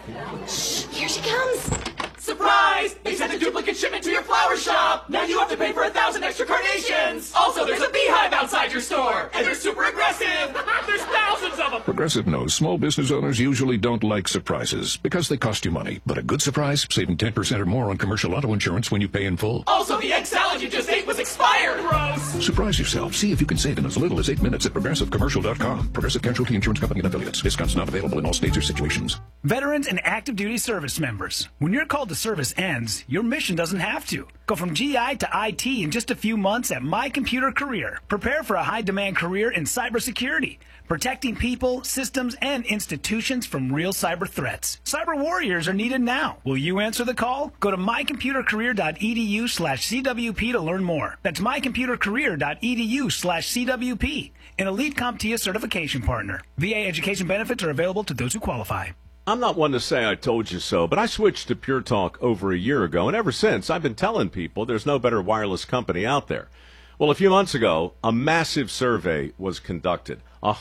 Shh, here she comes. Surprise! They sent a duplicate shipment to your flower shop! Now you have to pay for 1,000 extra carnations! Also, there's a beehive outside your store! And they're super aggressive! There's thousands of them! Progressive knows small business owners usually don't like surprises because they cost you money. But a good surprise, saving 10% or more on commercial auto insurance when you pay in full. Also, the egg salad you just ate was expired! Gross! Surprise yourself. See if you can save in as little as 8 minutes at ProgressiveCommercial.com. Progressive Casualty Insurance Company and Affiliates. Discounts not available in all states or situations. Veterans and active duty service members. When your call to service ends, your mission doesn't have to. Go from GI to IT in just a few months at My Computer Career. Prepare for a high-demand career in cybersecurity, protecting people, systems, and institutions from real cyber threats. Cyber warriors are needed now. Will you answer the call? Go to mycomputercareer.edu/CWP to learn more. That's mycomputercareer.edu/CWP. An elite CompTIA certification partner. VA education benefits are available to those who qualify. I'm not one to say I told you so, but I switched to Pure Talk over a year ago, and ever since I've been telling people there's no better wireless company out there. Well, a few months ago, a massive survey was conducted.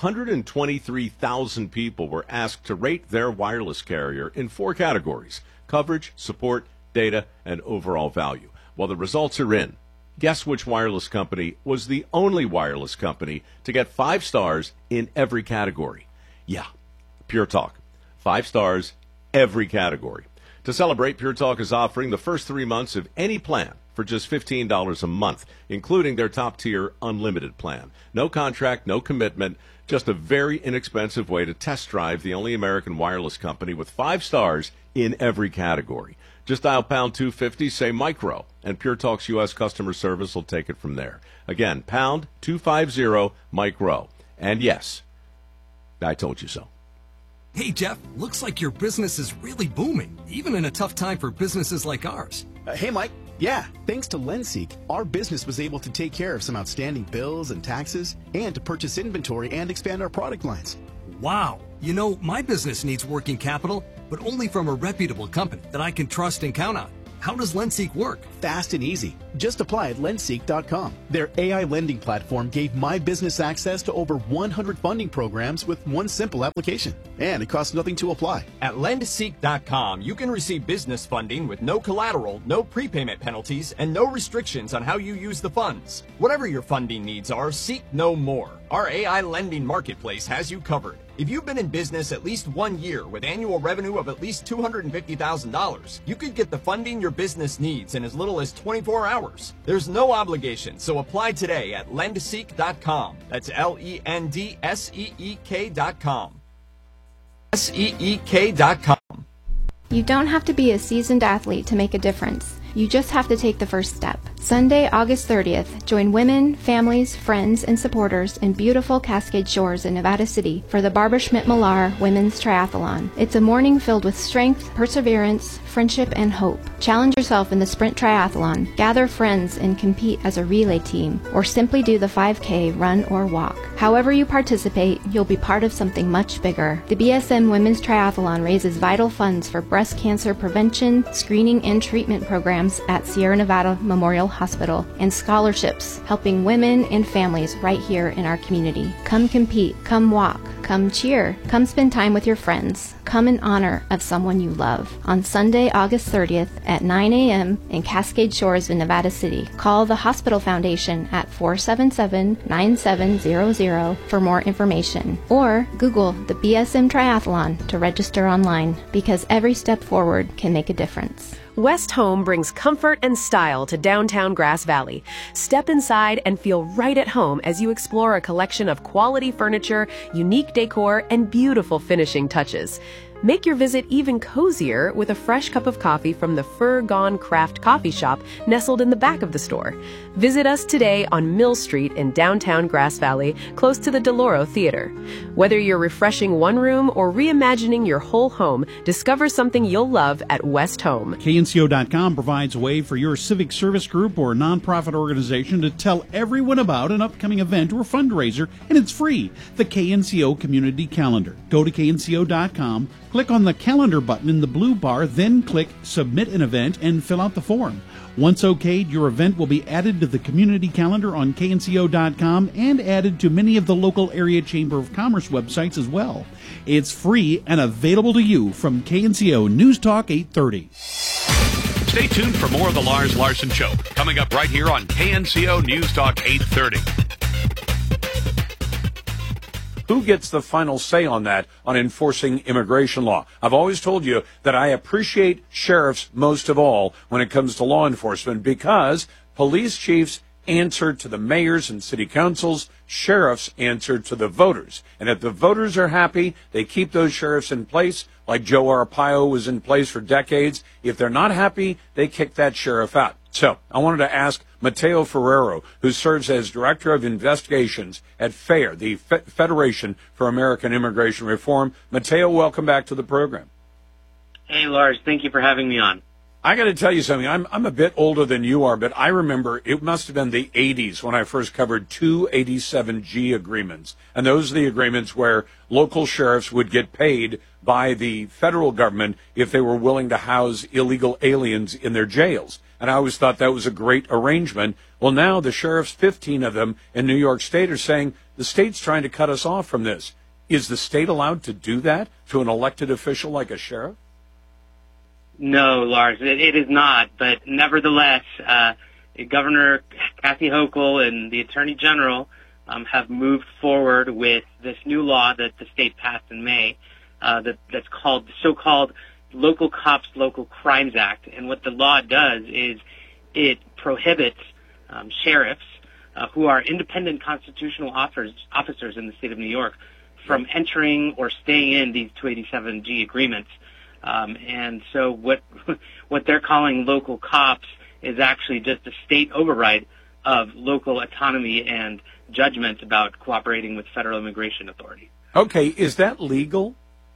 123,000 people were asked to rate their wireless carrier in 4 categories: coverage, support, data, and overall value. Well, the results are in. Guess which wireless company was the only wireless company to get 5 stars in every category? Yeah, Pure Talk. 5 stars, every category. To celebrate, Pure Talk is offering the first 3 months of any plan for just $15 a month, including their top-tier unlimited plan. No contract, no commitment, just a very inexpensive way to test drive the only American wireless company with 5 stars in every category. Just dial pound 250, say micro, and Pure Talk's U.S. customer service will take it from there. Again, pound 250 micro. And yes, I told you so. Hey, Jeff, looks like your business is really booming, even in a tough time for businesses like ours. Hey, Mike. Yeah, thanks to LendSeek, our business was able to take care of some outstanding bills and taxes and to purchase inventory and expand our product lines. Wow. You know, my business needs working capital, but only from a reputable company that I can trust and count on. How does LendSeek work? Fast and easy. Just apply at lendseek.com. Their AI lending platform gave my business access to over 100 funding programs with one simple application. And it costs nothing to apply. At lendseek.com, you can receive business funding with no collateral, no prepayment penalties, and no restrictions on how you use the funds. Whatever your funding needs are, seek no more. Our AI lending marketplace has you covered. If you've been in business at least 1 year with annual revenue of at least $250,000, you could get the funding your business needs in as little as 24 hours. There's no obligation, so apply today at lendseek.com. That's LENDSEEK.com. SEEK.com. You don't have to be a seasoned athlete to make a difference. You just have to take the first step. Sunday, August 30th, join women, families, friends, and supporters in beautiful Cascade Shores in Nevada City for the Barbara Schmidt-Millar Women's Triathlon. It's a morning filled with strength, perseverance, friendship, and hope. Challenge yourself in the sprint triathlon, gather friends and compete as a relay team, or simply do the 5K, run, or walk. However you participate, you'll be part of something much bigger. The BSM Women's Triathlon raises vital funds for breast cancer prevention, screening, and treatment programs at Sierra Nevada Memorial Hospital, and scholarships helping women and families right here in our community. Come compete, come walk, come cheer, come spend time with your friends, come in honor of someone you love. On Sunday, August 30th at 9 a.m. in Cascade Shores in Nevada City. Call the Hospital Foundation at 477-9700 for more information, or Google the BSM Triathlon to register online, because every step forward can make a difference. West Home brings comfort and style to downtown Grass Valley. Step inside and feel right at home as you explore a collection of quality furniture, unique decor, and beautiful finishing touches. Make your visit even cozier with a fresh cup of coffee from the Fur Gone Craft Coffee Shop nestled in the back of the store. Visit us today on Mill Street in downtown Grass Valley, close to the Deloro Theater. Whether you're refreshing one room or reimagining your whole home, discover something you'll love at West Home. KNCO.com provides a way for your civic service group or nonprofit organization to tell everyone about an upcoming event or fundraiser, and it's free. The KNCO Community Calendar. Go to KNCO.com, Click on the calendar button in the blue bar, then click Submit an Event and fill out the form. Once okayed, your event will be added to the community calendar on knco.com and added to many of the local area Chamber of Commerce websites as well. It's free and available to you from KNCO News Talk 830. Stay tuned for more of the Lars Larson Show, coming up right here on KNCO News Talk 830. Who gets the final say on that, on enforcing immigration law? I've always told you that I appreciate sheriffs most of all when it comes to law enforcement, because police chiefs answer to the mayors and city councils, sheriffs answer to the voters. And if the voters are happy, they keep those sheriffs in place, like Joe Arpaio was in place for decades. If they're not happy, they kick that sheriff out. So I wanted to ask Mateo Ferrero, who serves as Director of Investigations at FAIR, the Federation for American Immigration Reform. Mateo, welcome back to the program. Hey, Lars. Thank you for having me on. I got to tell you something. I'm a bit older than you are, but I remember it must have been the 80s when I first covered 287G agreements. And those are the agreements where local sheriffs would get paid by the federal government if they were willing to house illegal aliens in their jails. And I always thought that was a great arrangement. Well, now the sheriffs, 15 of them in New York State, are saying the state's trying to cut us off from this. Is the state allowed to do that to an elected official like a sheriff? No, Lars, it is not. But nevertheless, Governor Kathy Hochul and the Attorney General have moved forward with this new law that the state passed in May that's called the so-called Local Cops, Local Crimes Act. And what the law does is it prohibits sheriffs who are independent constitutional officers in the state of New York from entering or staying in these 287G agreements. And so what they're calling local cops is actually just a state override of local autonomy and judgment about cooperating with federal immigration authorities. Okay, is that legal?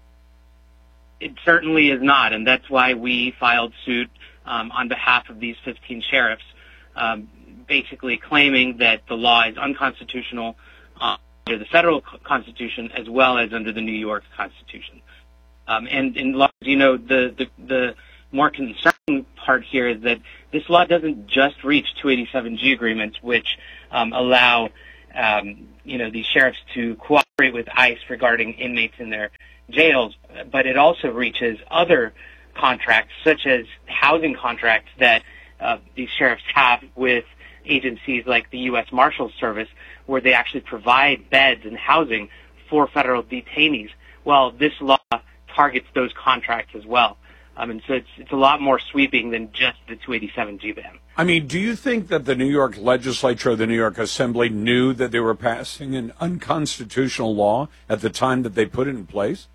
It certainly is not, and that's why we filed suit on behalf of these 15 sheriffs, basically claiming that the law is unconstitutional under the federal Constitution as well as under the New York Constitution. And you know, the more concerning part here is that this law doesn't just reach 287G agreements, which allow these sheriffs to cooperate with ICE regarding inmates in their jails, but it also reaches other contracts, such as housing contracts that these sheriffs have with agencies like the U.S. Marshals Service, where they actually provide beds and housing for federal detainees. Well, this law targets those contracts as well. And so it's a lot more sweeping than just the 287G ban. I mean, do you think that the New York legislature or the New York Assembly knew that they were passing an unconstitutional law at the time that they put it in place?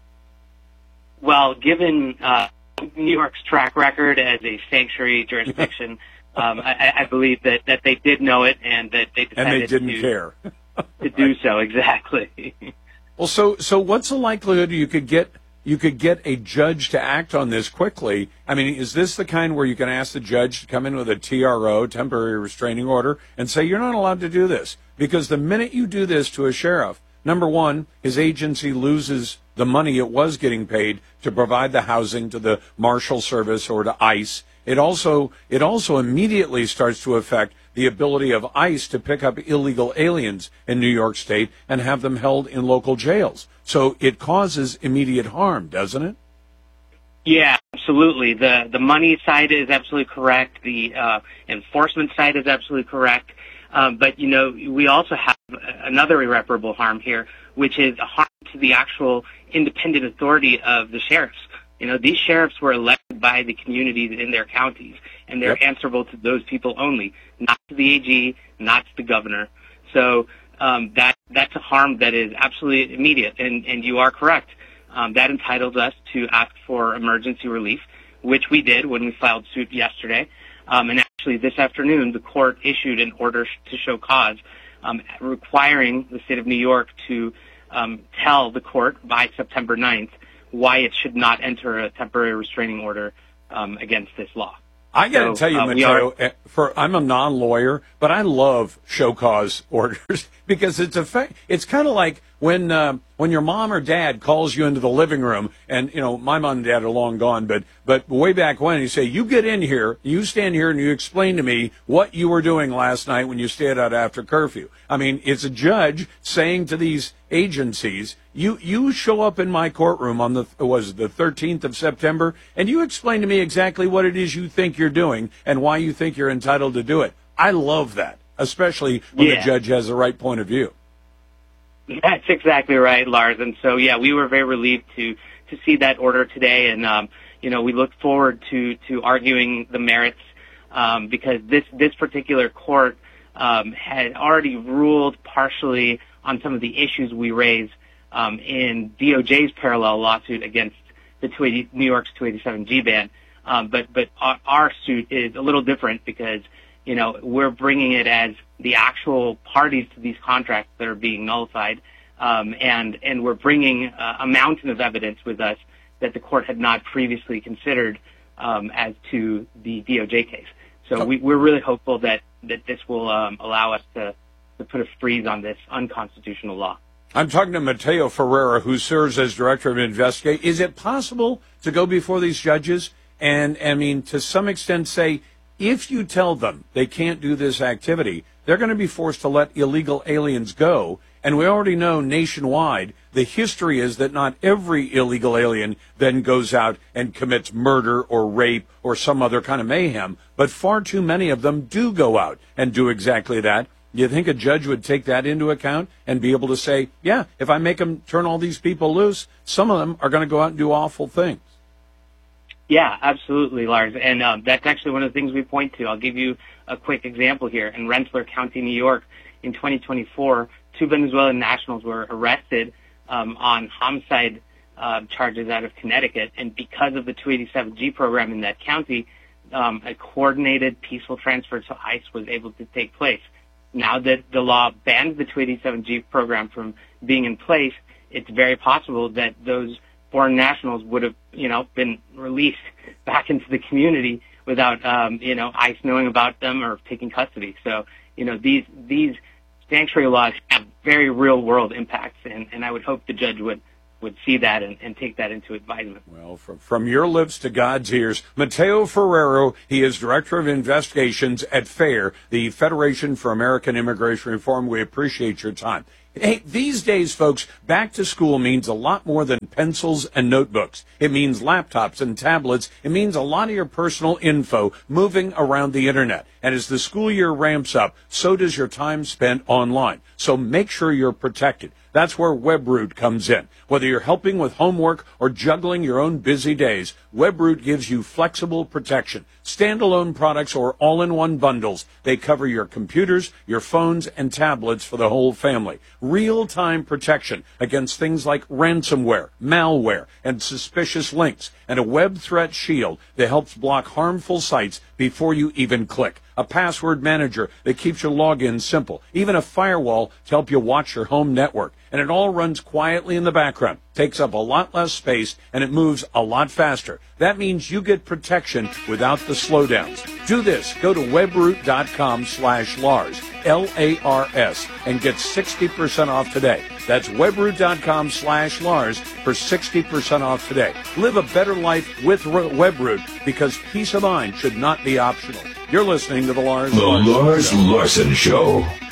Well, given New York's track record as a sanctuary jurisdiction, I believe that they did know it and that they decided and they didn't care to do so. Exactly. Well, so what's the likelihood you could get a judge to act on this quickly? I mean, is this the kind where you can ask the judge to come in with a TRO, temporary restraining order, and say you're not allowed to do this? Because the minute you do this to a sheriff, number one, his agency loses the money it was getting paid to provide the housing to the Marshal Service or to ICE. It also immediately starts to affect the ability of ICE to pick up illegal aliens in New York State and have them held in local jails. So it causes immediate harm, doesn't it? Yeah, absolutely. The money side is absolutely correct. The enforcement side is absolutely correct. But, you know, we also have another irreparable harm here, which is a harm to the actual independent authority of the sheriffs. You know, these sheriffs were elected by the communities in their counties, and they're answerable to those people only, not to the AG, not to the governor. So that's a harm that is absolutely immediate, and you are correct. That entitles us to ask for emergency relief, which we did when we filed suit yesterday. And actually this afternoon, the court issued an order to show cause, requiring the state of New York to tell the court by September 9th why it should not enter a temporary restraining order against this law. I got to tell you, Mateo, I'm a non-lawyer, but I love show cause orders because it's kind of like when your mom or dad calls you into the living room, and my mom and dad are long gone, but way back when, you say, you get in here, you stand here, and you explain to me what you were doing last night when you stayed out after curfew. I mean, it's a judge saying to these agencies, you show up in my courtroom on the 13th of September, and you explain to me exactly what it is you think you're doing and why you think you're entitled to do it. I love that, especially when the judge has the right point of view. That's exactly right, Lars. And so, we were very relieved to see that order today. And, we look forward to arguing the merits, because this particular court had already ruled partially on some of the issues we raised in DOJ's parallel lawsuit against the New York's 287G ban. But our suit is a little different because, we're bringing it as the actual parties to these contracts that are being nullified, and we're bringing a mountain of evidence with us that the court had not previously considered as to the DOJ case. So we're really hopeful that this will allow us to put a freeze on this unconstitutional law. I'm talking to Mateo Ferreira, who serves as Director of Investigation. Is it possible to go before these judges and, to some extent say, if you tell them they can't do this activity, they're going to be forced to let illegal aliens go? And we already know nationwide the history is that not every illegal alien then goes out and commits murder or rape or some other kind of mayhem, but far too many of them do go out and do exactly that. Do you think a judge would take that into account and be able to say, if I make them turn all these people loose, some of them are going to go out and do awful things? Yeah, absolutely, Lars. And that's actually one of the things we point to. I'll give you a quick example here. In Rensselaer County, New York, in 2024, 2 Venezuelan nationals were arrested on homicide charges out of Connecticut. And because of the 287G program in that county, a coordinated peaceful transfer to ICE was able to take place. Now that the law bans the 287G program from being in place, it's very possible that those foreign nationals would have, been released back into the community without, ICE knowing about them or taking custody. So, these sanctuary laws have very real world impacts, and I would hope the judge would see that and take that into advisement. Well, from your lips to God's ears, Mateo Ferreiro, he is Director of Investigations at FAIR, the Federation for American Immigration Reform. We appreciate your time. Hey, these days, folks, back to school means a lot more than pencils and notebooks. It means laptops and tablets. It means a lot of your personal info moving around the internet. And as the school year ramps up, so does your time spent online. So make sure you're protected. That's where WebRoot comes in. Whether you're helping with homework or juggling your own busy days, WebRoot gives you flexible protection. Standalone products or all-in-one bundles. They cover your computers, your phones, and tablets for the whole family. Real-time protection against things like ransomware, malware, and suspicious links. And a web threat shield that helps block harmful sites before you even click. A password manager that keeps your login simple. Even a firewall to help you watch your home network. And it all runs quietly in the background, takes up a lot less space, and it moves a lot faster. That means you get protection without the slowdowns. Do this. Go to webroot.com/Lars, L-A-R-S, and get 60% off today. That's webroot.com/Lars for 60% off today. Live a better life with WebRoot, because peace of mind should not be optional. You're listening to The Lars Larson Show.